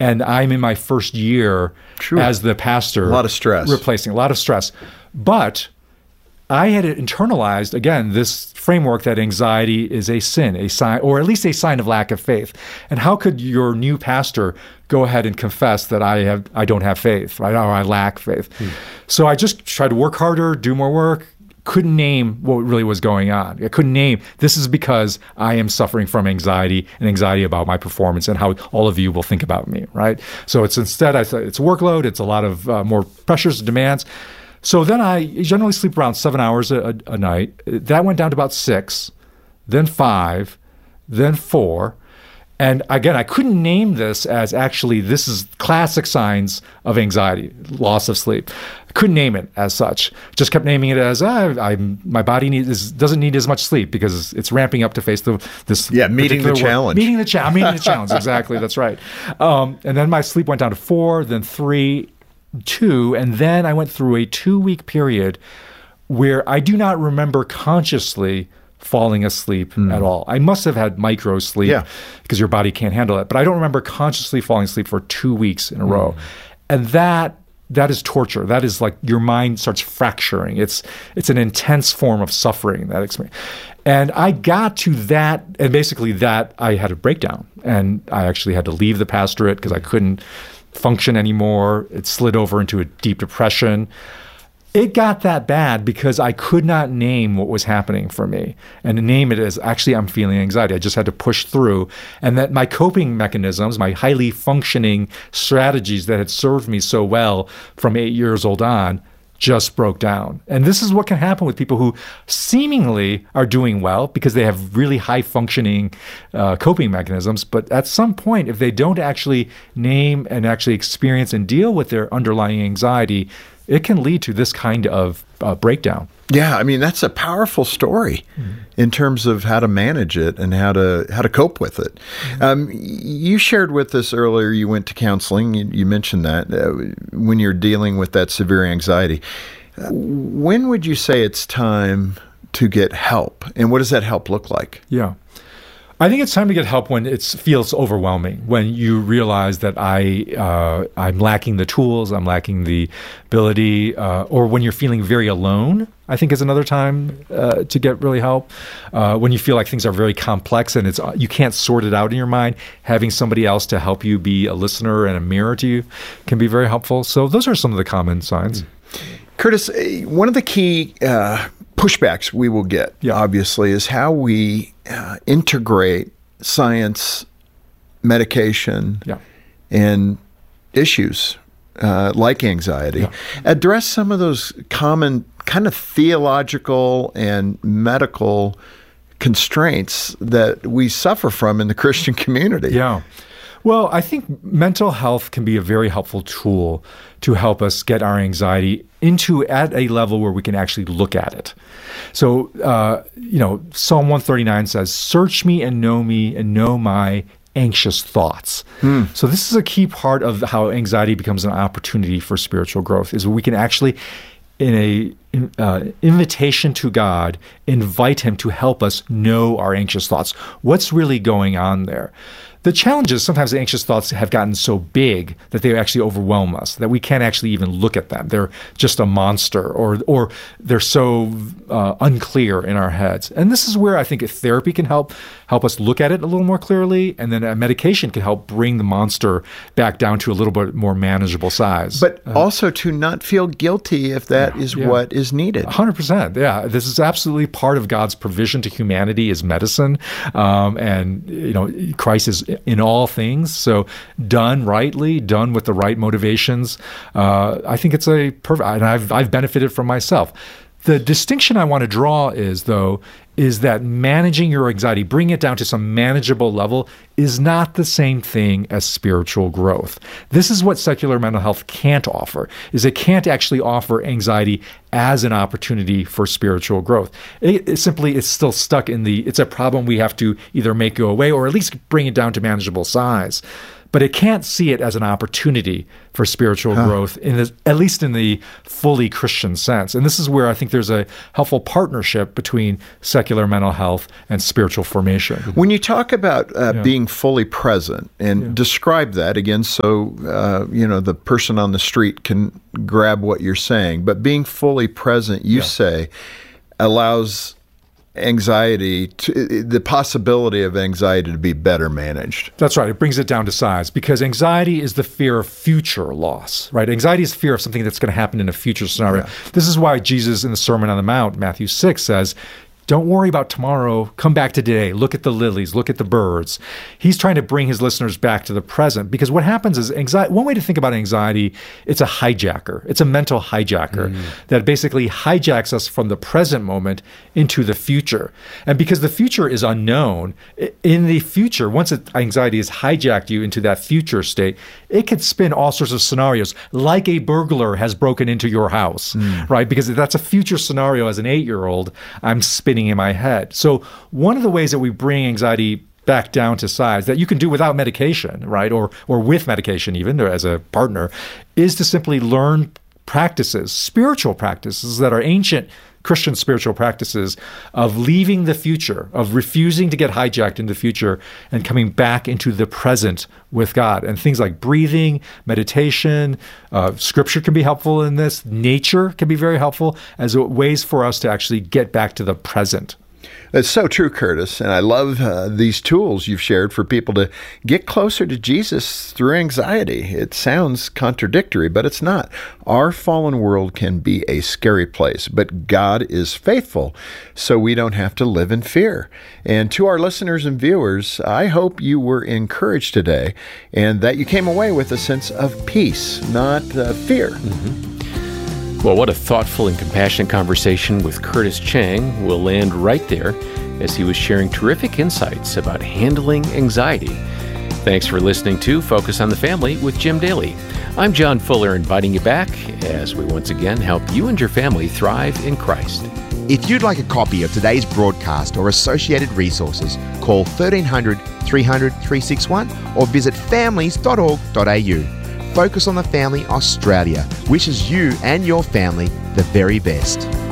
and I'm in my first year as the pastor. A lot of stress. Replacing a lot of stress. But I had internalized, again, this framework that anxiety is a sin, a sign, or at least a sign of lack of faith. And how could your new pastor go ahead and confess that I don't have faith, right? Or I lack faith? So I just tried to work harder, do more work. Couldn't name what really was going on. I couldn't name, this is because I am suffering from anxiety and anxiety about my performance and how all of you will think about me, right? So it's instead, I thought it's workload, it's a lot of more pressures and demands. So then I generally sleep around 7 hours a night. That went down to about 6, then 5, then 4. And again, I couldn't name this as actually this is classic signs of anxiety, loss of sleep. I couldn't name it as such. Just kept naming it as my body doesn't need as much sleep because it's ramping up to face this. Yeah, meeting the challenge. Meeting the challenge. Exactly, that's right. And then my sleep went down to 4, then 3, 2, and then I went through a 2-week period where I do not remember consciously falling asleep at all. I must have had micro sleep because your body can't handle it, but I don't remember consciously falling asleep for 2 weeks in a row. And that is torture. That is like your mind starts fracturing. It's an intense form of suffering, that experience. And I got to that, and basically that I had a breakdown, and I actually had to leave the pastorate because I couldn't function anymore. It slid over into a deep depression. It got that bad because I could not name what was happening for me and name it as actually I'm feeling anxiety. I just had to push through, and that my coping mechanisms, my highly functioning strategies that had served me so well from 8 years old on, just broke down. And this is what can happen with people who seemingly are doing well because they have really high functioning coping mechanisms. But at some point, if they don't actually name and actually experience and deal with their underlying anxiety, it can lead to this kind of breakdown. Yeah, I mean, that's a powerful story in terms of how to manage it and how to cope with it. You shared with us earlier you went to counseling. You mentioned that when you're dealing with that severe anxiety. When would you say it's time to get help? And what does that help look like? Yeah. I think it's time to get help when it feels overwhelming, when you realize that I'm lacking the tools, I'm lacking the ability, or when you're feeling very alone, I think is another time to get really help. When you feel like things are very complex and you can't sort it out in your mind, having somebody else to help you be a listener and a mirror to you can be very helpful. So those are some of the common signs. Curtis, one of the key pushbacks we will get, obviously, is how we integrate science, medication, and issues like anxiety. Address some of those common kind of theological and medical constraints that we suffer from in the Christian community. Yeah. Well, I think mental health can be a very helpful tool to help us get our anxiety at a level where we can actually look at it. So, Psalm 139 says, "Search me and know my anxious thoughts." So this is a key part of how anxiety becomes an opportunity for spiritual growth, is we can actually, in a invitation to God, invite him to help us know our anxious thoughts. What's really going on there? The challenge is sometimes the anxious thoughts have gotten so big that they actually overwhelm us, that we can't actually even look at them. They're just a monster, or they're so unclear in our heads. And this is where I think therapy can help us look at it a little more clearly, and then a medication can help bring the monster back down to a little bit more manageable size. But also to not feel guilty if that is what is needed. 100%. Yeah. This is absolutely part of God's provision to humanity is medicine. And Christ is in all things. So done rightly, done with the right motivations, I think it's a perfect, and I've benefited from myself. The distinction I want to draw is that managing your anxiety, bringing it down to some manageable level, is not the same thing as spiritual growth. This is what secular mental health can't offer, is it can't actually offer anxiety as an opportunity for spiritual growth. It's still stuck in it's a problem we have to either make go away or at least bring it down to manageable size. but it can't see it as an opportunity for spiritual growth, at least in the fully Christian sense. And this is where I think there's a helpful partnership between secular mental health and spiritual formation. When you talk about being fully present, and describe that again so the person on the street can grab what you're saying, but being fully present, you say, allows the possibility of anxiety to be better managed. That's right. It brings it down to size, because anxiety is the fear of future loss, right? Anxiety is fear of something that's going to happen in a future scenario. This is why Jesus in the Sermon on the Mount, Matthew 6, says, don't worry about tomorrow. Come back to today. Look at the lilies. Look at the birds. He's trying to bring his listeners back to the present, because what happens is anxiety. One way to think about anxiety, it's a hijacker. It's a mental hijacker that basically hijacks us from the present moment into the future. And because the future is unknown, in the future, once anxiety has hijacked you into that future state, it could spin all sorts of scenarios, like a burglar has broken into your house, right? Because that's a future scenario. As an 8-year-old, I'm spinning in my head. So one of the ways that we bring anxiety back down to size, that you can do without medication, right, or with medication even, or as a partner, is to simply learn practices, spiritual practices that are ancient Christian spiritual practices of leaving the future, of refusing to get hijacked in the future and coming back into the present with God. And things like breathing, meditation, scripture can be helpful in this. Nature can be very helpful as ways for us to actually get back to the present. It's so true, Curtis, and I love these tools you've shared for people to get closer to Jesus through anxiety. It sounds contradictory, but it's not. Our fallen world can be a scary place, but God is faithful, so we don't have to live in fear. And to our listeners and viewers, I hope you were encouraged today and that you came away with a sense of peace, not fear. Well, what a thoughtful and compassionate conversation with Curtis Chang. We'll land right there as he was sharing terrific insights about handling anxiety. Thanks for listening to Focus on the Family with Jim Daly. I'm John Fuller, inviting you back as we once again help you and your family thrive in Christ. If you'd like a copy of today's broadcast or associated resources, call 1300 300 361 or visit families.org.au. Focus on the Family Australia wishes you and your family the very best.